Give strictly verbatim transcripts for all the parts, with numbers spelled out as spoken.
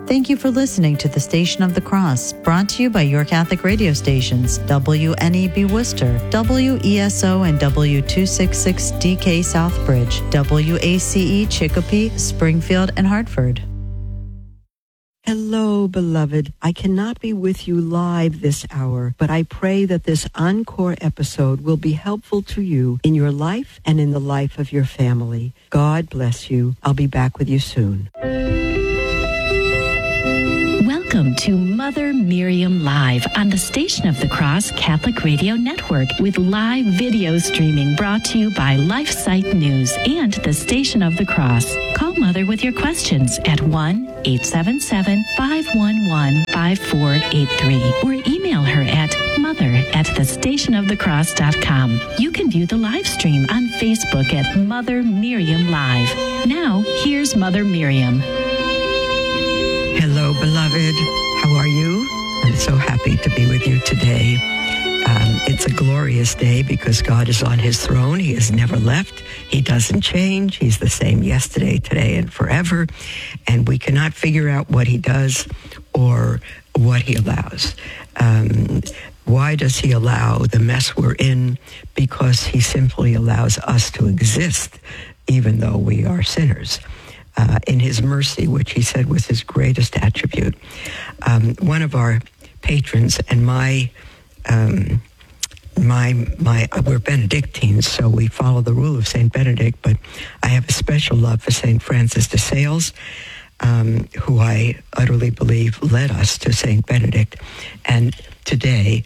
Thank you for listening to the Station of the Cross, brought to you by your Catholic radio stations, W N E B Worcester, W E S O and W two sixty-six D K Southbridge, W A C E Chicopee, Springfield, and Hartford. Hello, beloved. I cannot be with you live this hour, but I pray that this encore episode will be helpful to you in your life and in the life of your family. God bless you. I'll be back with you soon. Welcome to Mother Miriam Live on the Station of the Cross Catholic Radio Network with live video streaming brought to you by LifeSite News and the Station of the Cross. Call Mother with your questions at one eight seven seven, five one one, five four eight three or email her at mother at the station of the cross dot com. You can view the live stream on Facebook at Mother Miriam Live. Now, here's Mother Miriam. Hello, beloved. How are you? I'm so happy to be with you today. Um, it's a glorious day because God is on his throne. He has never left. He doesn't change. He's the same yesterday, today, and forever. And we cannot figure out what he does or what he allows. Um, why does he allow the mess we're in? Because he simply allows us to exist, even though we are sinners. Uh, in his mercy, which he said was his greatest attribute. Um, one of our patrons and my, um, my, my, we're Benedictines, so we follow the rule of Saint Benedict, but I have a special love for Saint Francis de Sales, um, who I utterly believe led us to Saint Benedict. And today,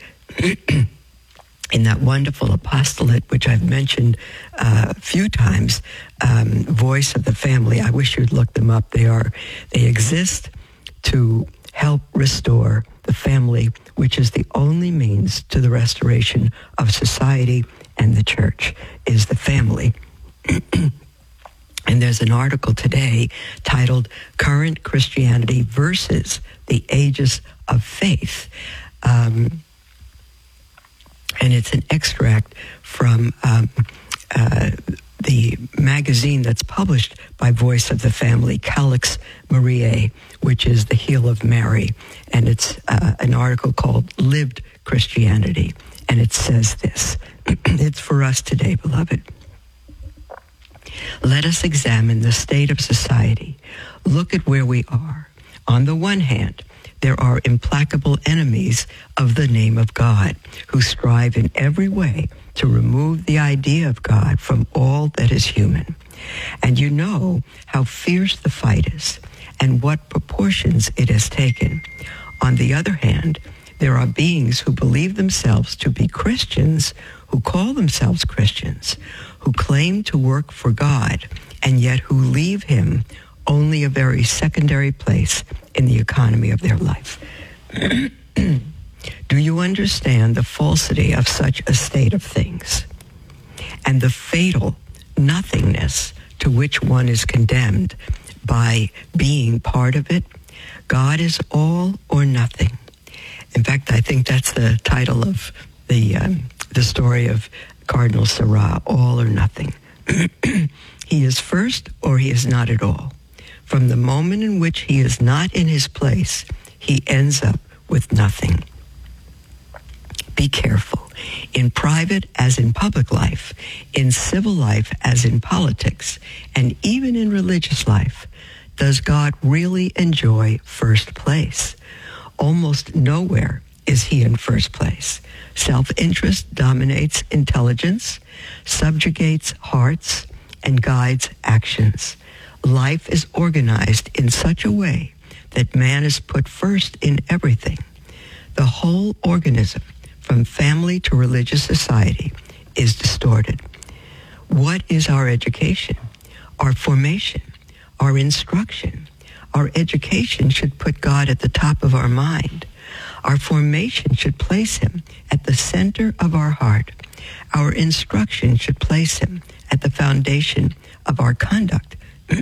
in that wonderful apostolate, which I've mentioned uh, a few times, um, Voice of the Family. I wish you'd look them up. They are, they exist to help restore the family, which is the only means to the restoration of society and the church, is the family. And there's an article today titled Current Christianity versus the Ages of Faith. Um, And it's an extract from um, uh, the magazine that's published by Voice of the Family, Calix Mariae, which is the Heel of Mary. And it's uh, an article called Lived Christianity. And it says this. It's for us today, beloved. Let us examine the state of society. Look at where we are. On the one hand, there are implacable enemies of the name of God who strive in every way to remove the idea of God from all that is human. And you know how fierce the fight is and what proportions it has taken. On the other hand, there are beings who believe themselves to be Christians, who call themselves Christians, who claim to work for God, and yet who leave him only a very secondary place in the economy of their life. Do you understand the falsity of such a state of things and the fatal nothingness to which one is condemned by being part of it? God is all or nothing. In fact, I think that's the title of the um, the story of Cardinal Sarah, All or Nothing. He is first or he is not at all. From the moment in which he is not in his place, he ends up with nothing. Be careful. In private as in public life, in civil life as in politics, and even in religious life, does God really enjoy first place? Almost nowhere is he in first place. Self-interest dominates intelligence, subjugates hearts, and guides actions. Life is organized in such a way that man is put first in everything. The whole organism, from family to religious society, is distorted. What is our education? Our formation? Our instruction? Our education should put God at the top of our mind. Our formation should place him at the center of our heart. Our instruction should place him at the foundation of our conduct.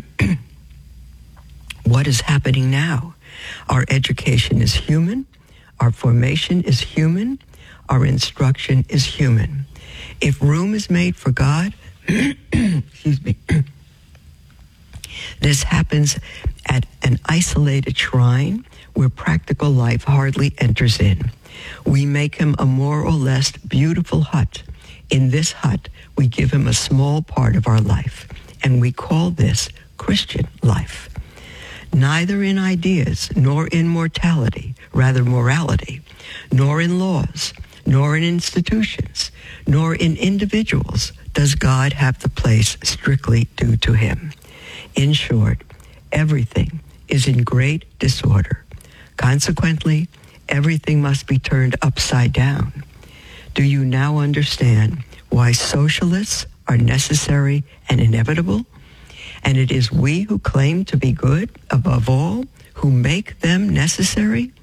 What is happening now? Our education is human. Our formation is human. Our instruction is human. If room is made for God, excuse me, This happens at an isolated shrine where practical life hardly enters in. We make him a more or less beautiful hut. In this hut, we give him a small part of our life, and we call this Christian life. Neither in ideas, nor in mortality, rather morality, nor in laws, nor in institutions, nor in individuals does God have the place strictly due to him. In short, everything is in great disorder. Consequently, everything must be turned upside down. Do you now understand why socialists are necessary and inevitable? And it is we who claim to be good, above all, who make them necessary?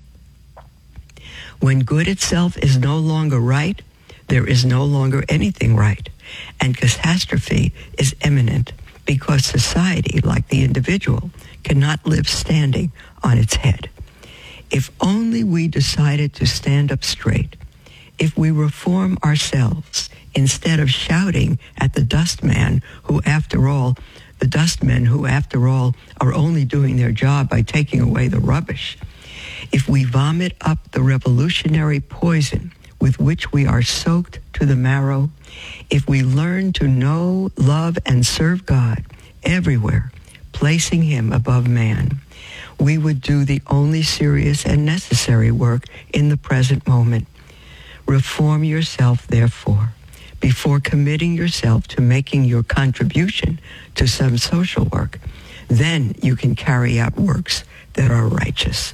When good itself is no longer right, there is no longer anything right, and catastrophe is imminent because society, like the individual, cannot live standing on its head. If only we decided to stand up straight, if we reform ourselves instead of shouting at the dustman who, after all, the dustmen who, after all, are only doing their job by taking away the rubbish, if we vomit up the revolutionary poison with which we are soaked to the marrow, if we learn to know, love, and serve God everywhere, placing him above man, we would do the only serious and necessary work in the present moment. Reform yourself, therefore, before committing yourself to making your contribution to some social work. Then you can carry out works that are righteous.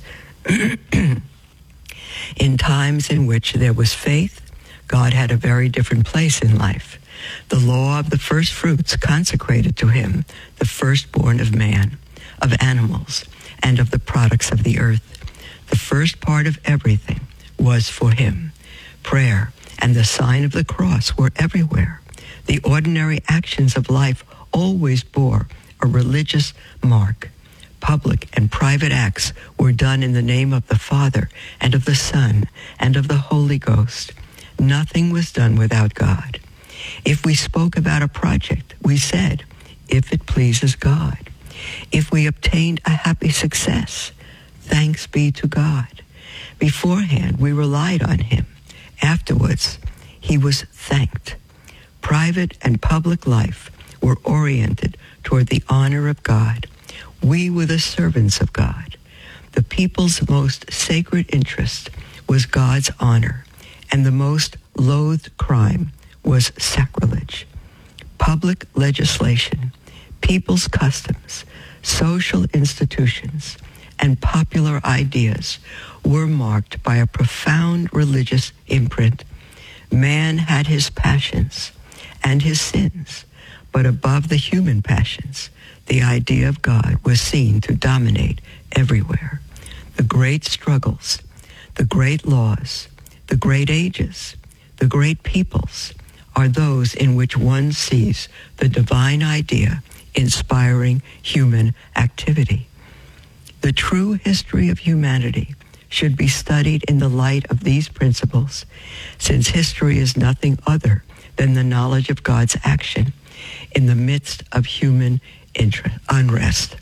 In times in which there was faith, God had a very different place in life. The law of the first fruits consecrated to him the firstborn of man, of animals, and of the products of the earth. The first part of everything was for him. Prayer and the sign of the cross were everywhere. The ordinary actions of life always bore a religious mark. Public and private acts were done in the name of the Father and of the Son and of the Holy Ghost. Nothing was done without God. If we spoke about a project, we said, if it pleases God. If we obtained a happy success, thanks be to God. Beforehand, we relied on him. Afterwards, he was thanked. Private and public life were oriented toward the honor of God. We were the servants of God. The people's most sacred interest was God's honor, and the most loathed crime was sacrilege. Public legislation, people's customs, social institutions, and popular ideas were marked by a profound religious imprint. Man had his passions and his sins, but above the human passions, the idea of God was seen to dominate everywhere. The great struggles, the great laws, the great ages, the great peoples are those in which one sees the divine idea inspiring human activity. The true history of humanity should be studied in the light of these principles, since history is nothing other than the knowledge of God's action in the midst of human interest, unrest.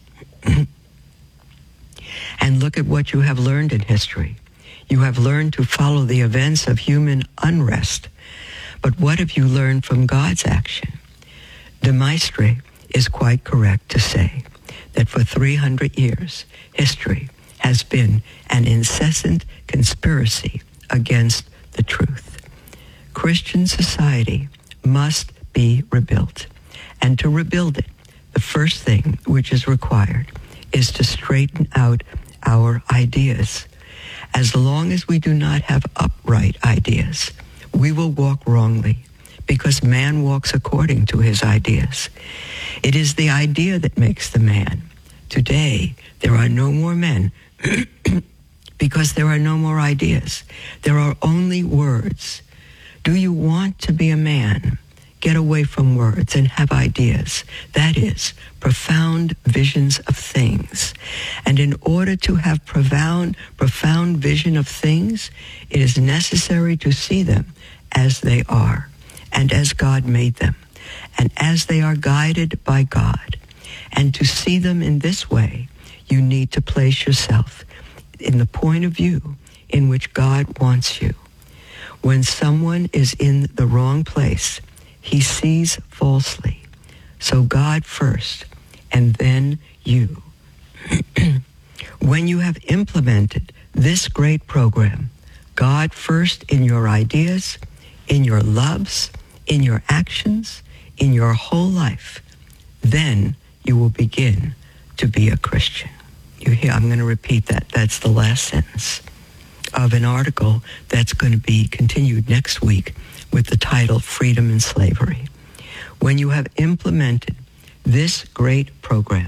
And look at what you have learned in history. You have learned to follow the events of human unrest. But what have you learned from God's action? De Maistre is quite correct to say that for three hundred years, history has been an incessant conspiracy against the truth. Christian society must be rebuilt. And to rebuild it, the first thing which is required is to straighten out our ideas. As long as we do not have upright ideas, we will walk wrongly, because man walks according to his ideas. It is the idea that makes the man. Today, there are no more men because there are no more ideas. There are only words. Do you want to be a man? Get away from words and have ideas. That is, profound visions of things. And in order to have profound, profound vision of things, it is necessary to see them as they are and as God made them and as they are guided by God. And to see them in this way, you need to place yourself in the point of view in which God wants you. When someone is in the wrong place, he sees falsely. So God first, and then you. When you have implemented this great program, God first in your ideas, in your loves, in your actions, in your whole life, then you will begin to be a Christian. You hear, I'm going to repeat that. That's the last sentence of an article that's going to be continued next week with the title Freedom and Slavery. When you have implemented this great program,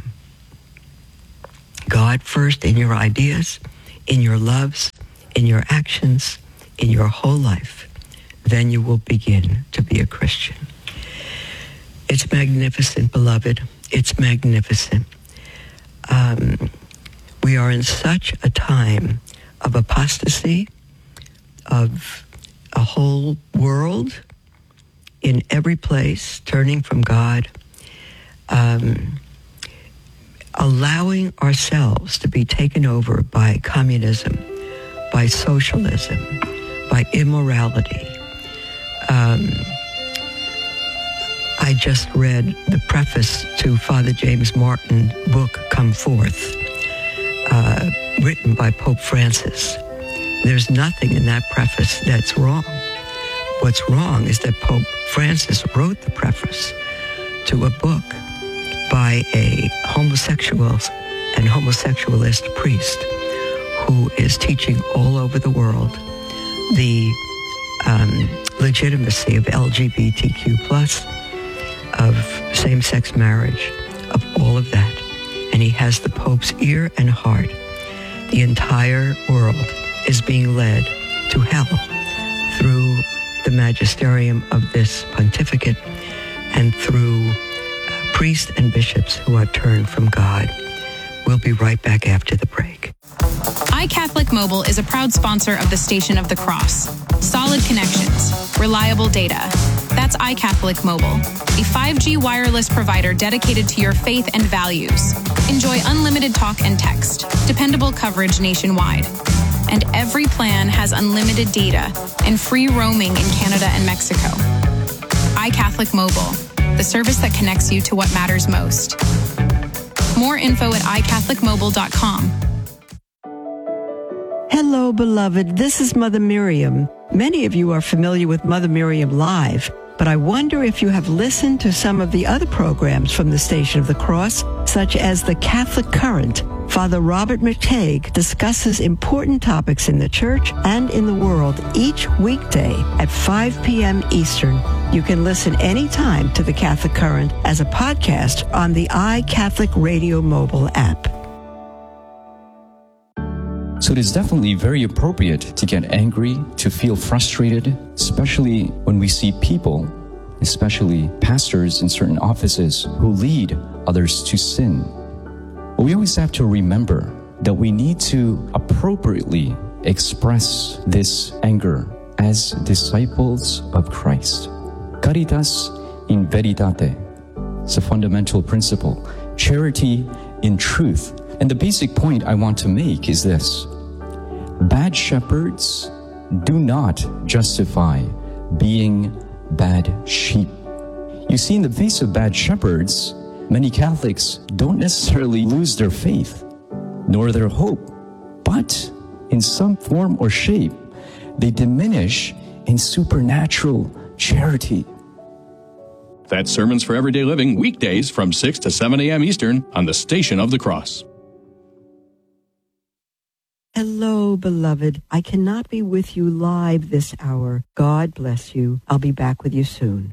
God first in your ideas, in your loves, in your actions, in your whole life, then you will begin to be a Christian. It's magnificent, beloved. It's magnificent. Um, we are in such a time of apostasy, of a whole world in every place turning from God, um, allowing ourselves to be taken over by communism, by socialism, by immorality. Um, I just read the preface to Father James Martin's book, Come Forth, uh, written by Pope Francis. There's nothing in that preface that's wrong. What's wrong is that Pope Francis wrote the preface to a book by a homosexual and homosexualist priest who is teaching all over the world the um, legitimacy of L G B T Q plus, of same-sex marriage, of all of that. And he has the Pope's ear and heart. The entire world is being led to hell through the magisterium of this pontificate and through uh, priests and bishops who are turned from God. We'll be right back after the break. iCatholic Mobile is a proud sponsor of the Station of the Cross. Solid connections, reliable data. That's iCatholic Mobile, a five G wireless provider dedicated to your faith and values. Enjoy unlimited talk and text, dependable coverage nationwide. And every plan has unlimited data and free roaming in Canada and Mexico. iCatholic Mobile, the service that connects you to what matters most. More info at i catholic mobile dot com. Hello, beloved. This is Mother Miriam. Many of you are familiar with Mother Miriam Live, but I wonder if you have listened to some of the other programs from the Station of the Cross, such as the Catholic Current. Father Robert McTague discusses important topics in the church and in the world each weekday at five p.m. Eastern. You can listen anytime to the Catholic Current as a podcast on the iCatholic Radio mobile app. So it is definitely very appropriate to get angry, to feel frustrated, especially when we see people, especially pastors in certain offices, who lead others to sin. But we always have to remember that we need to appropriately express this anger as disciples of Christ. Caritas in veritate. It's a fundamental principle. Charity in truth. And the basic point I want to make is this. Bad shepherds do not justify being bad sheep. You see, in the face of bad shepherds, many Catholics don't necessarily lose their faith, nor their hope, but in some form or shape, they diminish in supernatural charity. That's Sermons for Everyday Living, weekdays from six to seven a.m. Eastern on the Station of the Cross. Hello, beloved. I cannot be with you live this hour. God bless you. I'll be back with you soon.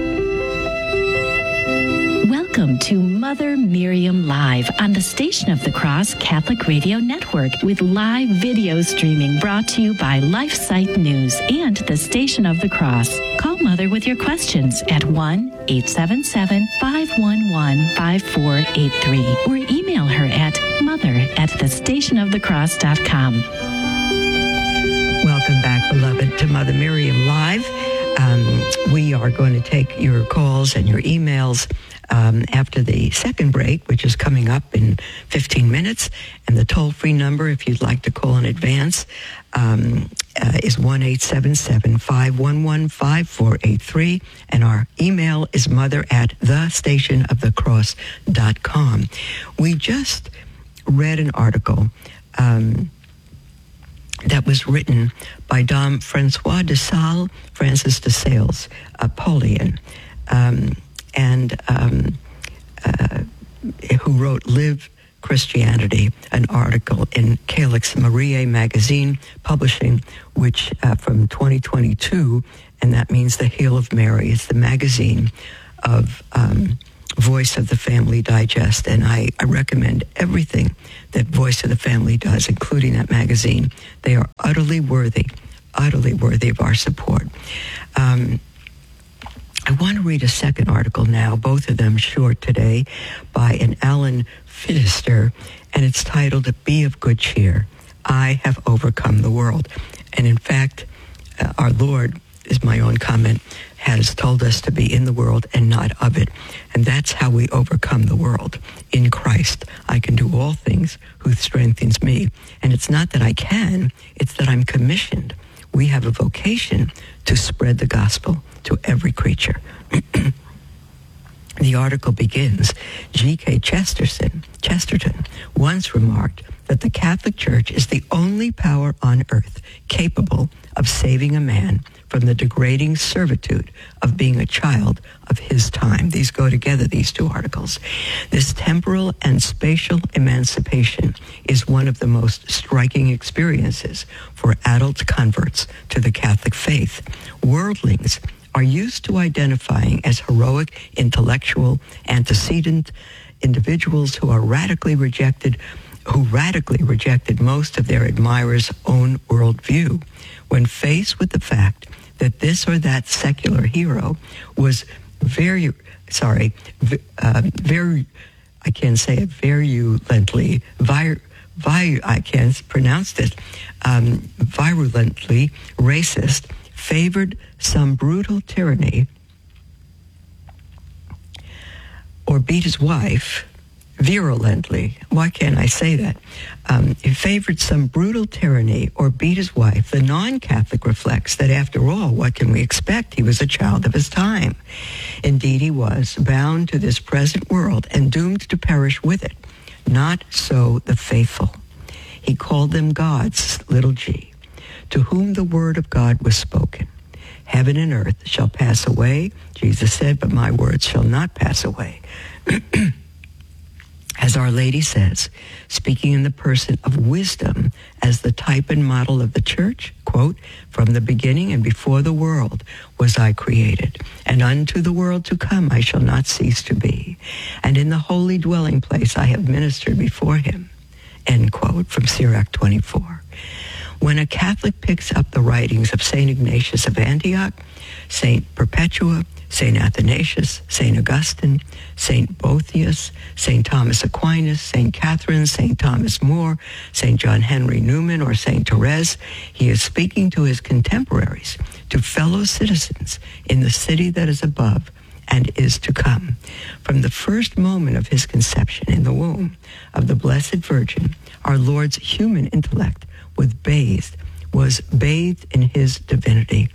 Welcome to Mother Miriam Live on the Station of the Cross Catholic Radio Network with live video streaming brought to you by LifeSite News and the Station of the Cross. Call Mother with your questions at one eight seven seven, five one one, five four eight three or email her at mother at the station of the cross dot com. Welcome back, beloved, to Mother Miriam Live. Um, we are going to take your calls and your emails um, after the second break, which is coming up in fifteen minutes. And the toll-free number, if you'd like to call in advance, um, uh, is one eight seven seven, five one one, five four eight three. And our email is mother at the station of the cross dot com. We just read an article um, that was written by Dom Francois de Sales, Francis de Sales, a Paulian, um, and um, uh, who wrote Live Christianity, an article in Calyx Mariae magazine, publishing, which uh, from twenty twenty-two, and that means the Hail of Mary. It's the magazine of um, Voice of the Family Digest, and I, I recommend everything that Voice of the Family does, including that magazine. They are utterly worthy, utterly worthy of our support. Um, I want to read a second article now, both of them short today, by an Alan Fiddister, and it's titled, Be of Good Cheer, I Have Overcome the World. And in fact, uh, our Lord, is my own comment, has told us to be in the world and not of it. And that's how we overcome the world. In Christ, I can do all things who strengthens me. And it's not that I can, it's that I'm commissioned. We have a vocation to spread the gospel to every creature. The article begins, G K Chesterton, Chesterton once remarked that the Catholic Church is the only power on earth capable of saving a man from the degrading servitude of being a child of his time. These go together, these two articles. This temporal and spatial emancipation is one of the most striking experiences for adult converts to the Catholic faith. Worldlings are used to identifying as heroic, intellectual, antecedent individuals who are radically rejected, who radically rejected most of their admirers' own worldview. When faced with the fact that this or that secular hero was very, sorry, uh, very, I can't say it, virulently, vir, vir, I can't pronounce this, um, virulently racist, favored some brutal tyranny, or beat his wife virulently. Why can't I say that? Um, he favored some brutal tyranny or beat his wife. The non-Catholic reflects that after all, what can we expect? He was a child of his time. Indeed, he was bound to this present world and doomed to perish with it. Not so the faithful. He called them gods, little g, to whom the word of God was spoken. Heaven and earth shall pass away, Jesus said, but my words shall not pass away. As Our Lady says, speaking in the person of wisdom as the type and model of the church, quote, from the beginning and before the world was I created, and unto the world to come I shall not cease to be. And in the holy dwelling place I have ministered before him, end quote, from Sirach twenty-four. When a Catholic picks up the writings of Saint Ignatius of Antioch, Saint Perpetua, Saint Athanasius, Saint Augustine, Saint Boethius, Saint Thomas Aquinas, Saint Catherine, Saint Thomas More, Saint John Henry Newman, or Saint Therese, he is speaking to his contemporaries, to fellow citizens in the city that is above and is to come. From the first moment of his conception in the womb of the Blessed Virgin, our Lord's human intellect was bathed, was bathed in his divinity.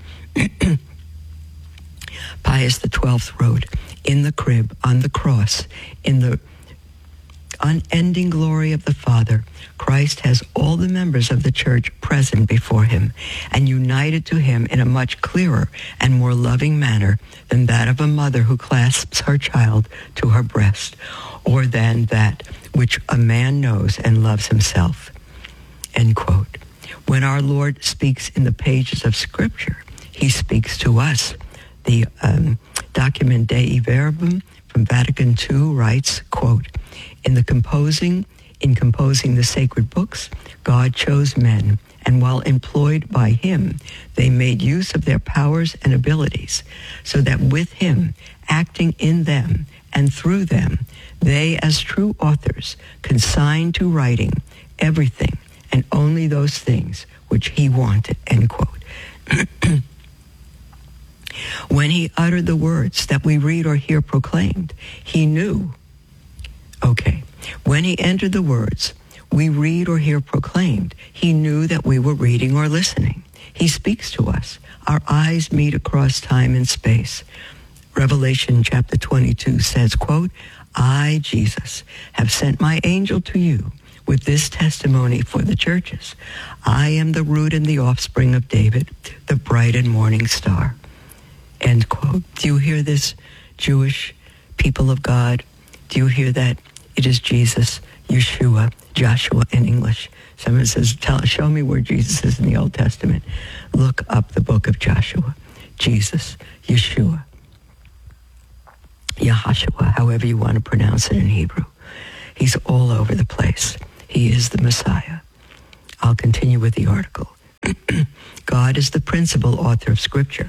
Pius the Twelfth wrote, in the crib, on the cross, in the unending glory of the Father, Christ has all the members of the church present before him and united to him in a much clearer and more loving manner than that of a mother who clasps her child to her breast, or than that which a man knows and loves himself, end quote. When our Lord speaks in the pages of Scripture, he speaks to us. The um, Document Dei Verbum from Vatican Two writes, quote, in the composing, in composing the sacred books, God chose men, and while employed by him, they made use of their powers and abilities, so that with him, acting in them and through them, they, as true authors, consigned to writing everything and only those things which he wanted, end quote. When he uttered the words that we read or hear proclaimed, he knew. Okay. When he entered the words we read or hear proclaimed, he knew that we were reading or listening. He speaks to us. Our eyes meet across time and space. Revelation chapter twenty-two says, quote, I, Jesus, have sent my angel to you with this testimony for the churches. I am the root and the offspring of David, the bright and morning star. End quote. Do you hear this, Jewish people of God? Do you hear that? It is Jesus, Yeshua, Joshua in English. Someone says, Tell, show me where Jesus is in the Old Testament. Look up the book of Joshua. Jesus, Yeshua, Yahashua, however you want to pronounce it in Hebrew. He's all over the place. He is the Messiah. I'll continue with the article. God is the principal author of Scripture.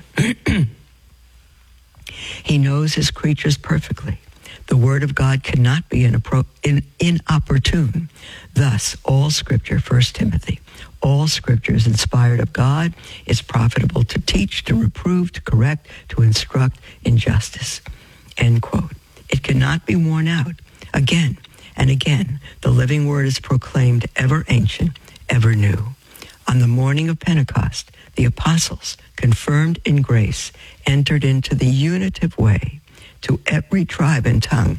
He knows his creatures perfectly. The word of God cannot be inappro- in, inopportune. Thus, all Scripture, First Timothy, all Scripture is inspired of God, is profitable to teach, to reprove, to correct, to instruct in justice. End quote. It cannot be worn out. Again and again, the living word is proclaimed ever ancient, ever new. On the morning of Pentecost, the apostles, confirmed in grace, entered into the unitive way to every tribe and tongue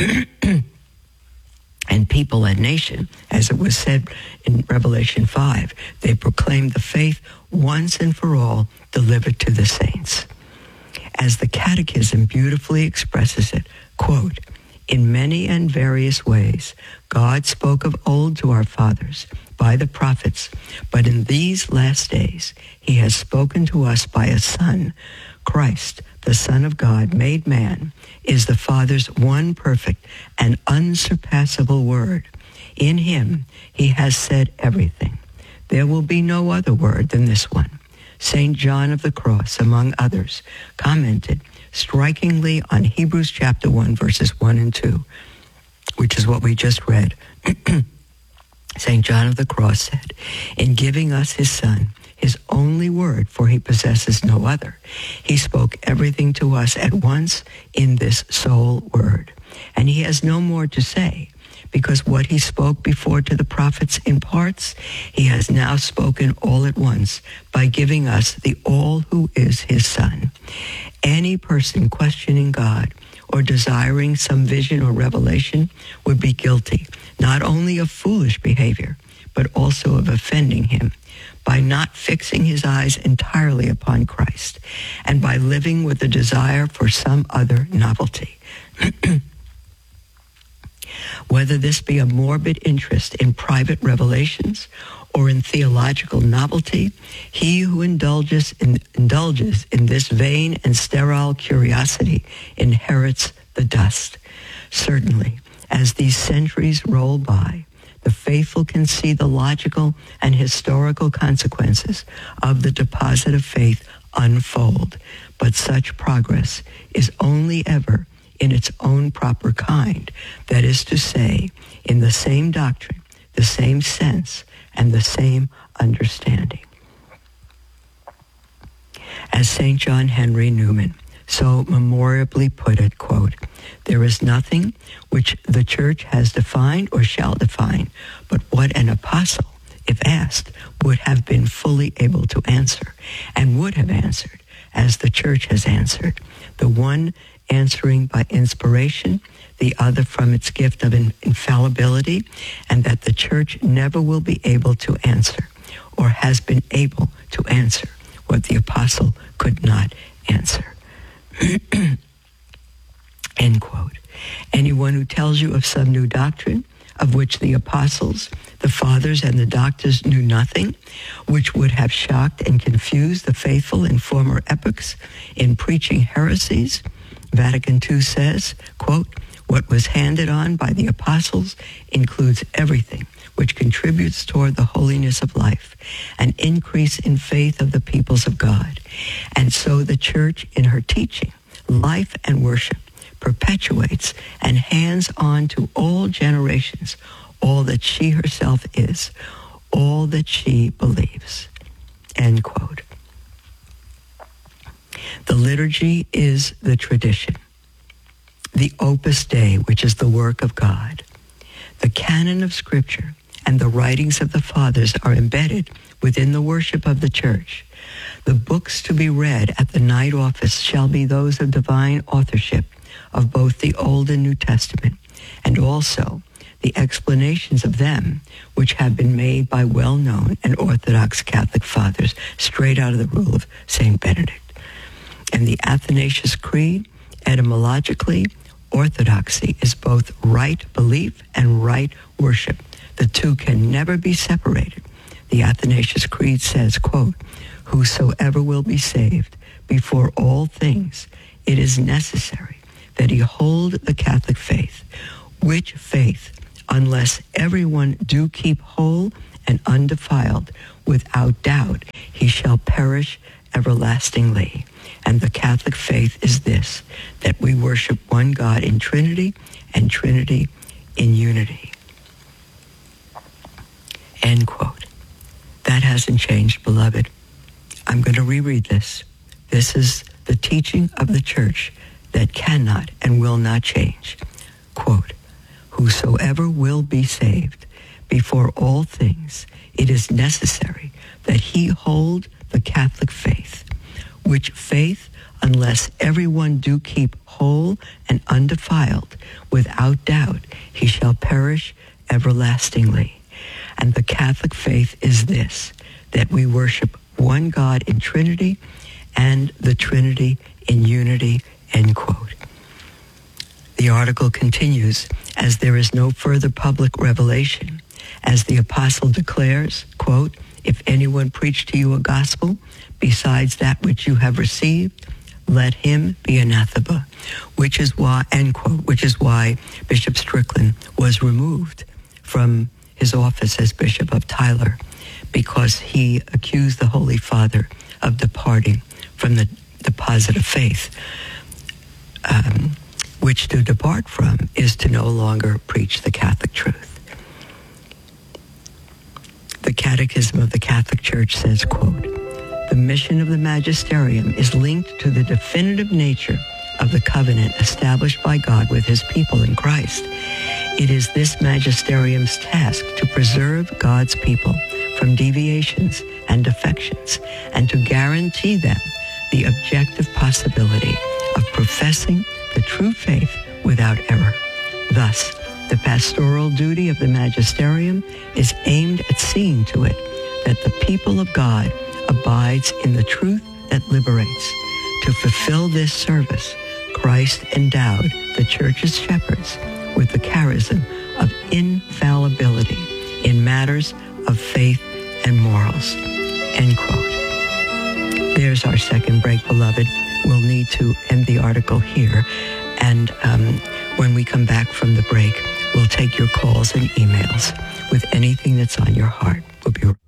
and people and nation, as it was said in Revelation five. They proclaimed the faith once and for all delivered to the saints. As the Catechism beautifully expresses it, quote, in many and various ways, God spoke of old to our fathers by the prophets, but in these last days, he has spoken to us by a Son. Christ, the Son of God, made man, is the Father's one perfect and unsurpassable word. In him, he has said everything. There will be no other word than this one. Saint John of the Cross, among others, commented strikingly on Hebrews chapter one, verses one and two, which is what we just read. Saint John of the Cross said, in giving us his Son, his only word, for he possesses no other, he spoke everything to us at once in this sole word. And he has no more to say, because what he spoke before to the prophets in parts, he has now spoken all at once by giving us the all who is his Son. Any person questioning God or desiring some vision or revelation would be guilty not only of foolish behavior, but also of offending him by not fixing his eyes entirely upon Christ and by living with a desire for some other novelty. Whether this be a morbid interest in private revelations or in theological novelty, he who indulges in, indulges in this vain and sterile curiosity inherits the dust. Certainly, as these centuries roll by, the faithful can see the logical and historical consequences of the deposit of faith unfold, but such progress is only ever in its own proper kind, that is to say, in the same doctrine, the same sense, and the same understanding. As Saint John Henry Newman so memorably put it, quote, there is nothing which the church has defined or shall define, but what an apostle, if asked, would have been fully able to answer, and would have answered, as the church has answered, the one answering by inspiration, the other from its gift of infallibility, and that the church never will be able to answer, or has been able to answer, what the apostle could not answer. End quote. Anyone who tells you of some new doctrine, of which the apostles, the fathers, and the doctors knew nothing, which would have shocked and confused the faithful in former epochs in preaching heresies, Vatican Two says, quote, what was handed on by the apostles includes everything which contributes toward the holiness of life, an increase in faith of the peoples of God. And so the church in her teaching, life, and worship perpetuates and hands on to all generations all that she herself is, all that she believes. End quote. The liturgy is the tradition. The Opus Dei, which is the work of God. The canon of Scripture and the writings of the fathers are embedded within the worship of the Church. The books to be read at the night office shall be those of divine authorship of both the Old and New Testament, and also the explanations of them which have been made by well-known and Orthodox Catholic fathers straight out of the rule of Saint Benedict. And the Athanasius Creed, etymologically, orthodoxy is both right belief and right worship. The two can never be separated. The Athanasius Creed says, quote, "Whosoever will be saved, before all things, it is necessary that he hold the Catholic faith, which faith, unless everyone do keep whole and undefiled, without doubt he shall perish everlastingly. And the Catholic faith is this, that we worship one God in Trinity and Trinity in unity." End quote. That hasn't changed, beloved. I'm going to reread this. This is the teaching of the Church that cannot and will not change. Quote, "Whosoever will be saved, before all things, it is necessary that he hold the Catholic faith, which faith, unless everyone do keep whole and undefiled, without doubt he shall perish everlastingly. And the Catholic faith is this, that we worship one God in Trinity and the Trinity in unity," end quote. The article continues, "As there is no further public revelation, as the apostle declares, quote, if anyone preach to you a gospel besides that which you have received, let him be anathema," which is why, end quote, which is why Bishop Strickland was removed from his office as Bishop of Tyler, because he accused the Holy Father of departing from the deposit of faith, um, which to depart from is to no longer preach the Catholic truth. The Catechism of the Catholic Church says, quote, "The mission of the magisterium is linked to the definitive nature of the covenant established by God with his people in Christ. It is this magisterium's task to preserve God's people from deviations and defections, and to guarantee them the objective possibility of professing the true faith without error. Thus, the pastoral duty of the magisterium is aimed at seeing to it that the people of God abides in the truth that liberates. To fulfill this service, Christ endowed the Church's shepherds with the charism of infallibility in matters of faith and morals." End quote. There's our second break, beloved. We'll need to end the article here. And um, when we come back from the break, we'll take your calls and emails with anything that's on your heart. We'll be right back.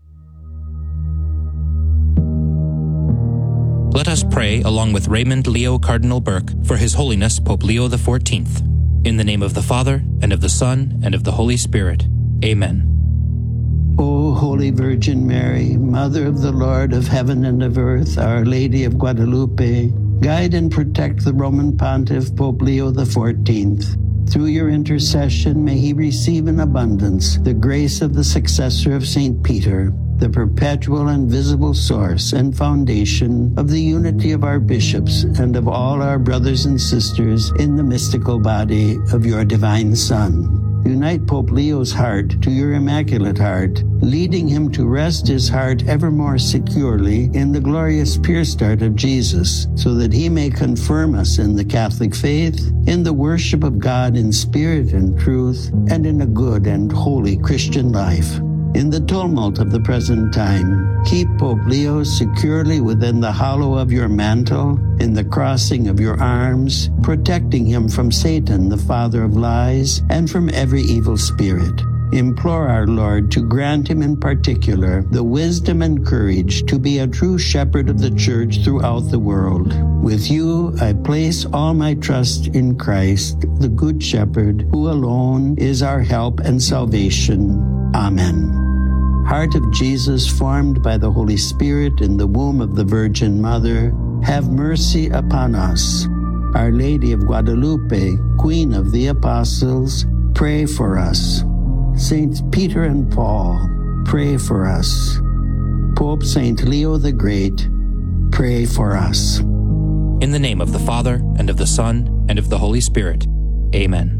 Let us pray along with Raymond Leo Cardinal Burke for His Holiness Pope Leo the fourteenth. In the name of the Father, and of the Son, and of the Holy Spirit. Amen. O Holy Virgin Mary, Mother of the Lord of heaven and of earth, Our Lady of Guadalupe, guide and protect the Roman Pontiff Pope Leo the fourteenth. Through your intercession, may he receive in abundance the grace of the successor of Saint Peter, the perpetual and visible source and foundation of the unity of our bishops and of all our brothers and sisters in the mystical body of your divine Son. Unite Pope Leo's heart to your Immaculate Heart, leading him to rest his heart ever more securely in the glorious pierced heart of Jesus, so that he may confirm us in the Catholic faith, in the worship of God in spirit and truth, and in a good and holy Christian life. In the tumult of the present time, keep Pope Leo securely within the hollow of your mantle, in the crossing of your arms, protecting him from Satan, the father of lies, and from every evil spirit. Implore our Lord to grant him in particular the wisdom and courage to be a true shepherd of the Church throughout the world. With you, I place all my trust in Christ, the Good Shepherd, who alone is our help and salvation. Amen. Heart of Jesus, formed by the Holy Spirit in the womb of the Virgin Mother, have mercy upon us. Our Lady of Guadalupe, Queen of the Apostles, pray for us. Saints Peter and Paul, pray for us. Pope Saint Leo the Great, pray for us. In the name of the Father, and of the Son, and of the Holy Spirit. Amen.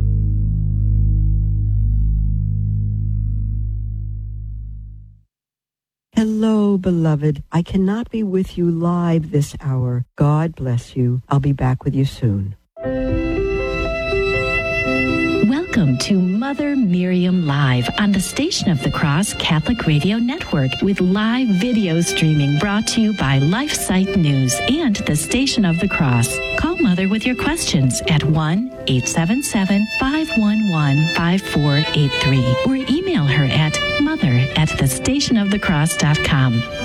Hello, beloved. I cannot be with you live this hour. God bless you. I'll be back with you soon. Welcome to Mother Miriam Live on the Station of the Cross Catholic Radio Network with live video streaming brought to you by LifeSite News and the Station of the Cross. Call Mother with your questions at one eight seven seven, five one one, five four eight three or email her at mother at the station of the cross dot com.